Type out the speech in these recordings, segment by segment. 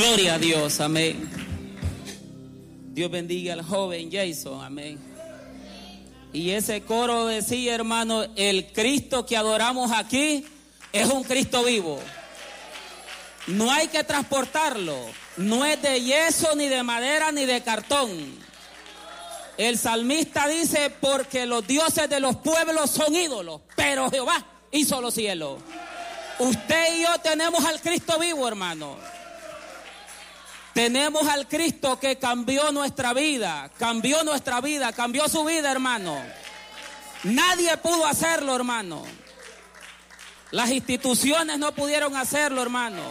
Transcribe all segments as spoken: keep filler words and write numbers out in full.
Gloria a Dios, amén. Dios bendiga al joven Jason, amén. Y ese coro decía, hermano, el Cristo que adoramos aquí es un Cristo vivo. No hay que transportarlo. No es de yeso, ni de madera, ni de cartón. El salmista dice, porque los dioses de los pueblos son ídolos, pero Jehová hizo los cielos. Usted y yo tenemos al Cristo vivo, hermano. Tenemos al Cristo que cambió nuestra vida, cambió nuestra vida, cambió su vida, hermano. Nadie pudo hacerlo, hermano. Las instituciones no pudieron hacerlo, hermano.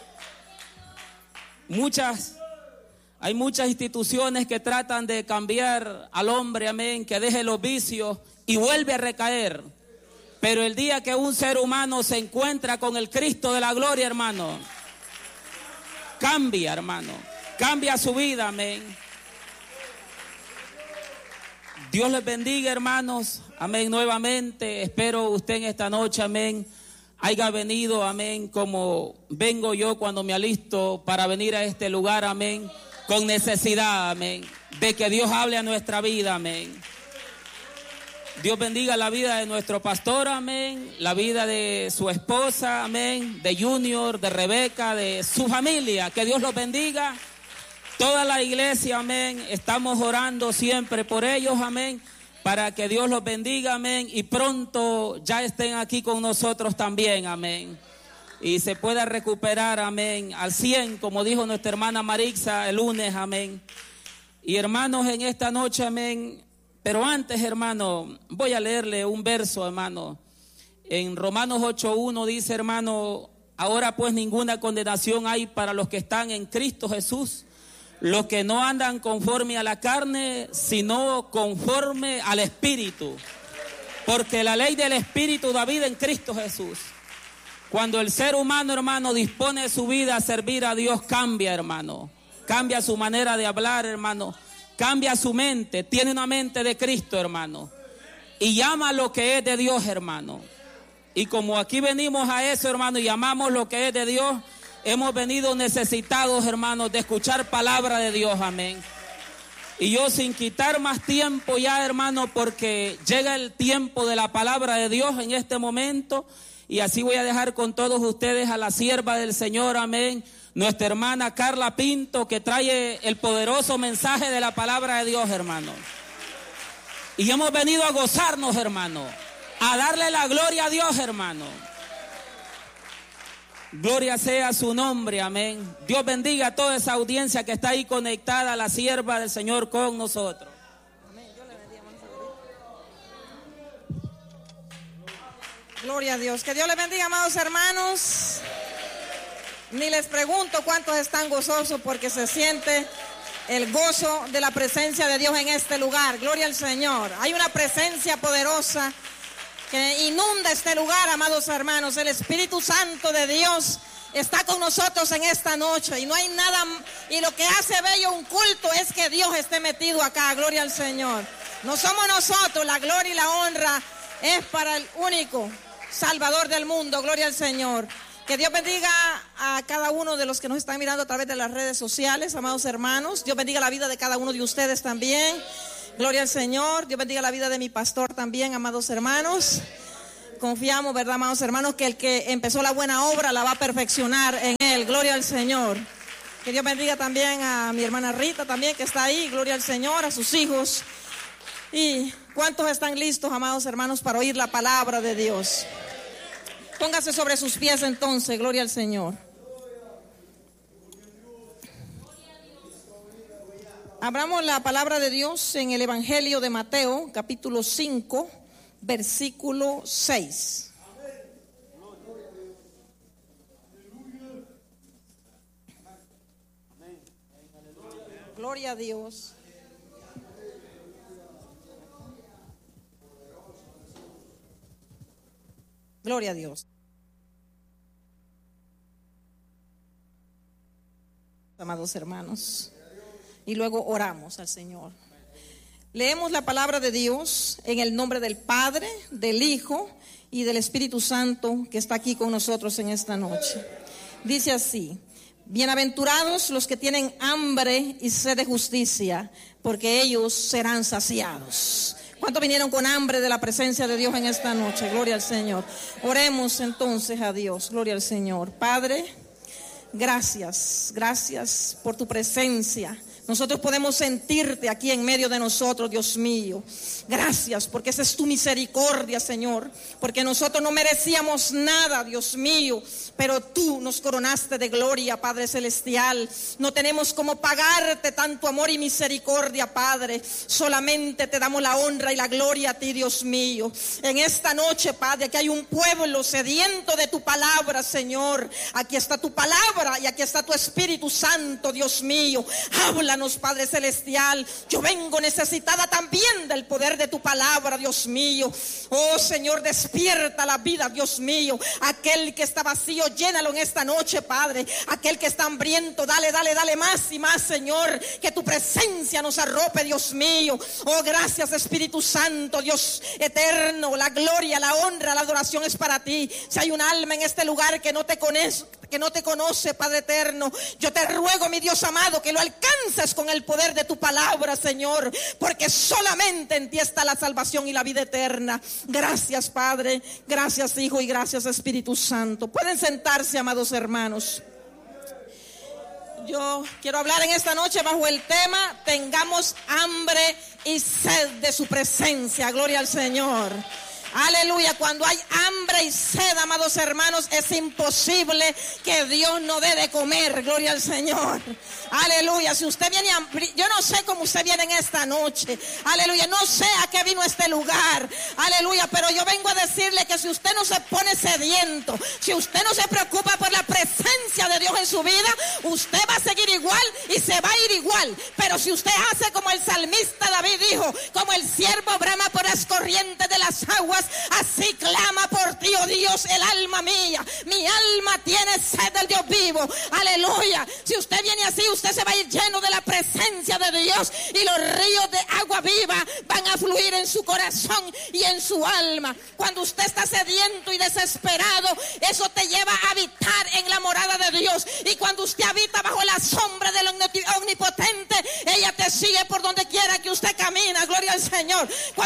Muchas, hay muchas instituciones que tratan de cambiar al hombre, amén, que deje los vicios y vuelve a recaer. Pero el día que un ser humano se encuentra con el Cristo de la gloria, hermano, cambia, hermano, cambia su vida, amén. Dios les bendiga, hermanos, amén, nuevamente. Espero usted en esta noche, amén, haya venido, amén, como vengo yo cuando me alisto para venir a este lugar, amén, con necesidad, amén, de que Dios hable a nuestra vida, amén. Dios bendiga la vida de nuestro pastor, amén, la vida de su esposa, amén, de Junior, de Rebeca, de su familia, que Dios los bendiga. Toda la iglesia, amén, estamos orando siempre por ellos, amén, para que Dios los bendiga, amén, y pronto ya estén aquí con nosotros también, amén, y se pueda recuperar, amén, al cien, como dijo nuestra hermana Marixa el lunes, amén. Y hermanos, en esta noche, amén, pero antes, hermano, voy a leerle un verso, hermano. En Romanos ocho uno dice, hermano, ahora pues ninguna condenación hay para los que están en Cristo Jesús, los que no andan conforme a la carne, sino conforme al Espíritu. Porque la ley del Espíritu da vida en Cristo Jesús. Cuando el ser humano, hermano, dispone su vida a servir a Dios, cambia, hermano. Cambia su manera de hablar, hermano. Cambia su mente, tiene una mente de Cristo, hermano. Y llama lo que es de Dios, hermano. Y como aquí venimos a eso, hermano, y llamamos lo que es de Dios, hemos venido necesitados, hermanos, de escuchar palabra de Dios, amén. Y yo sin quitar más tiempo ya, hermano, porque llega el tiempo de la palabra de Dios en este momento. Y así voy a dejar con todos ustedes a la sierva del Señor, amén, nuestra hermana Carla Pinto, que trae el poderoso mensaje de la palabra de Dios, hermano. Y hemos venido a gozarnos, hermano, a darle la gloria a Dios, hermano. Gloria sea su nombre, amén. Dios bendiga a toda esa audiencia que está ahí conectada, a la sierva del Señor con nosotros. Gloria a Dios. Que Dios les bendiga, amados hermanos. Ni les pregunto cuántos están gozosos porque se siente el gozo de la presencia de Dios en este lugar. Gloria al Señor. Hay una presencia poderosa que inunda este lugar, amados hermanos. El Espíritu Santo de Dios está con nosotros en esta noche. Y no hay nada, y lo que hace bello un culto es que Dios esté metido acá. Gloria al Señor. No somos nosotros, la gloria y la honra es para el único Salvador del mundo. Gloria al Señor. Que Dios bendiga a cada uno de los que nos están mirando a través de las redes sociales, amados hermanos. Dios bendiga la vida de cada uno de ustedes también. Gloria al Señor. Dios bendiga la vida de mi pastor también, amados hermanos. Confiamos, ¿verdad, amados hermanos? Que el que empezó la buena obra la va a perfeccionar en él. Gloria al Señor. Que Dios bendiga también a mi hermana Rita también, que está ahí. Gloria al Señor, a sus hijos. ¿Y cuántos están listos, amados hermanos, para oír la palabra de Dios? Póngase sobre sus pies entonces, gloria al Señor. Abramos la palabra de Dios en el Evangelio de Mateo, capítulo cinco, versículo seis. Gloria a Dios. Gloria a Dios. Amados hermanos, y luego oramos al Señor. Leemos la palabra de Dios en el nombre del Padre, del Hijo y del Espíritu Santo que está aquí con nosotros en esta noche. Dice así: Bienaventurados los que tienen hambre y sed de justicia, porque ellos serán saciados. ¿Cuántos vinieron con hambre de la presencia de Dios en esta noche? Gloria al Señor. Oremos entonces a Dios. Gloria al Señor. Padre, gracias, gracias por tu presencia. Nosotros podemos sentirte aquí en medio de nosotros, Dios mío. Gracias, porque esa es tu misericordia, Señor. Porque nosotros no merecíamos nada, Dios mío, pero tú nos coronaste de gloria, Padre Celestial. No tenemos cómo pagarte tanto amor y misericordia, Padre. Solamente te damos la honra y la gloria a ti, Dios mío. En esta noche, Padre, aquí hay un pueblo sediento de tu palabra, Señor. Aquí está tu palabra y aquí está tu Espíritu Santo, Dios mío. Habla, Padre Celestial, yo vengo necesitada también del poder de tu palabra, Dios mío. Oh Señor, despierta la vida, Dios mío. Aquel que está vacío, llénalo en esta noche, Padre. Aquel que está hambriento, dale, dale, dale más y más, Señor. Que tu presencia nos arrope, Dios mío. Oh, gracias, Espíritu Santo, Dios eterno. La gloria, la honra, la adoración es para ti. Si hay un alma en este lugar que no te conoce, que no te conoce, Padre eterno, yo te ruego, mi Dios amado, que lo alcances con el poder de tu palabra, Señor, porque solamente en ti está la salvación y la vida eterna. Gracias, Padre, gracias, Hijo, y gracias, Espíritu Santo. Pueden sentarse, amados hermanos. Yo quiero hablar en esta noche bajo el tema: tengamos hambre y sed de su presencia. Gloria al Señor. Aleluya. Cuando hay hambre y sed, amados hermanos, es imposible que Dios no dé de comer. Gloria al Señor. Aleluya. Si usted viene, yo no sé cómo usted viene en esta noche. Aleluya. No sé a qué vino este lugar. Aleluya. Pero yo vengo a decirle que si usted no se pone sediento, si usted no se preocupa por la presencia de Dios en su vida, usted va a seguir igual y se va a ir igual. Pero si usted hace como el salmista David dijo: como el siervo brama por las corrientes de las aguas, así clama por ti, oh Dios, el alma mía. Mi alma tiene sed del Dios vivo. Aleluya. Si usted viene así, usted se va a ir lleno de la presencia de Dios, y los ríos de agua viva van a fluir en su corazón y en su alma. Cuando usted está sediento y desesperado, eso te lleva a habitar en la morada de Dios. Y cuando usted habita bajo la sombra del omnipotente, ella te sigue por donde quiera que usted camina. Gloria al Señor. Cuando